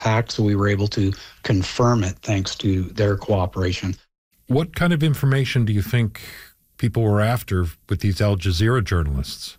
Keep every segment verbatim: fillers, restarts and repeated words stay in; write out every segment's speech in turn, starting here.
hacked, so we were able to confirm it thanks to their cooperation. What kind of information do you think people were after with these Al Jazeera journalists?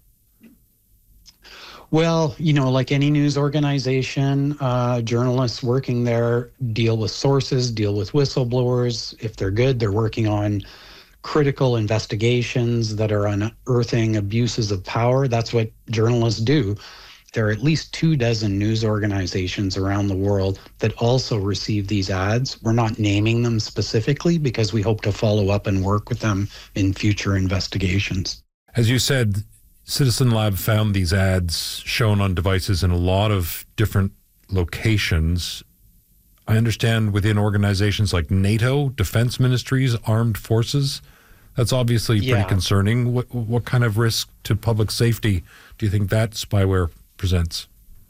Well, you know, like any news organization, uh, journalists working there deal with sources, deal with whistleblowers. If they're good, they're working on critical investigations that are unearthing abuses of power. That's what journalists do. There are at least two dozen news organizations around the world that also receive these ads. We're not naming them specifically because we hope to follow up and work with them in future investigations. As you said, Citizen Lab found these ads shown on devices in a lot of different locations. I understand within organizations like NATO, defense ministries, armed forces. That's obviously pretty Yeah. concerning. What, what kind of risk to public safety do you think that spyware presents?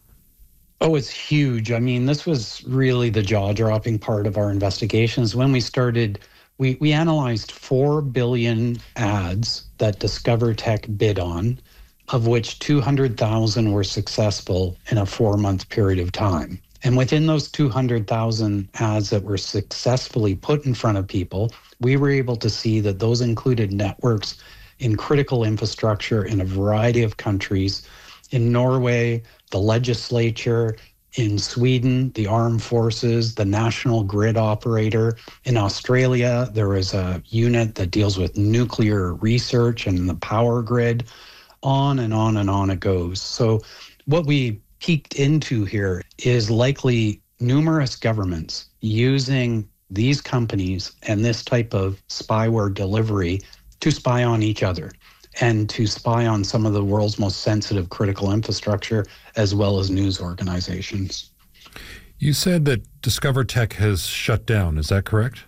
Oh, it's huge. I mean, this was really the jaw-dropping part of our investigations. When we started, we, we analyzed four billion ads that Discover Tech bid on, of which two hundred thousand were successful in a four-month period of time. And within those two hundred thousand ads that were successfully put in front of people, we were able to see that those included networks in critical infrastructure in a variety of countries. In Norway, the legislature; in Sweden, the armed forces, the national grid operator; in Australia, there was a unit that deals with nuclear research and the power grid. On and on and on it goes. So what we peeked into here is likely numerous governments using these companies and this type of spyware delivery to spy on each other and to spy on some of the world's most sensitive critical infrastructure, as well as news organizations. You said that Discover Tech has shut down. Is that correct?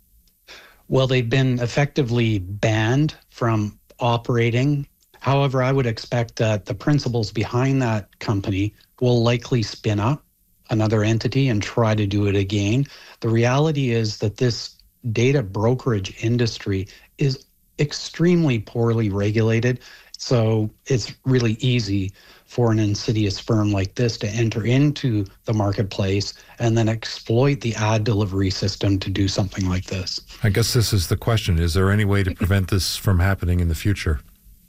Well, they've been effectively banned from operating. However, I would expect that the principals behind that company will likely spin up another entity and try to do it again. The reality is that this data brokerage industry is extremely poorly regulated. So it's really easy for an insidious firm like this to enter into the marketplace and then exploit the ad delivery system to do something like this. I guess this is the question. Is there any way to prevent this from happening in the future?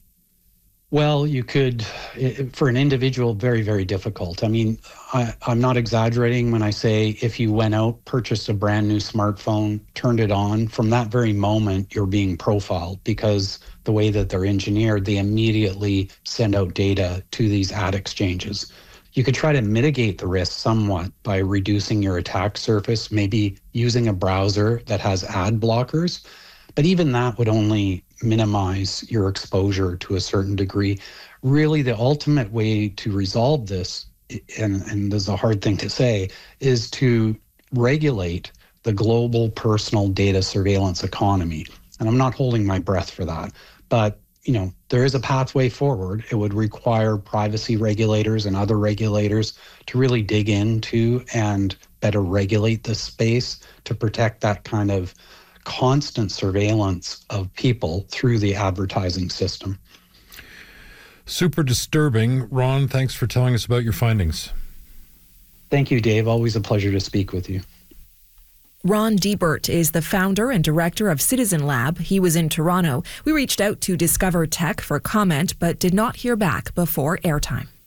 Well, you could, for an individual, very, very difficult. I mean, I, I'm not exaggerating when I say if you went out, purchased a brand new smartphone, turned it on, from that very moment, you're being profiled because the way that they're engineered, they immediately send out data to these ad exchanges. You could try to mitigate the risk somewhat by reducing your attack surface, maybe using a browser that has ad blockers, but even that would only minimize your exposure to a certain degree. Really, the ultimate way to resolve this, and, and this is a hard thing to say, is to regulate the global personal data surveillance economy. And I'm not holding my breath for that. But, you know, there is a pathway forward. It would require privacy regulators and other regulators to really dig into and better regulate this space to protect that kind of constant surveillance of people through the advertising system. Super disturbing. Ron, thanks for telling us about your findings. Thank you, Dave. Always a pleasure to speak with you. Ron Deibert is the founder and director of Citizen Lab. He was in Toronto. We reached out to Discover Tech for comment, but did not hear back before airtime.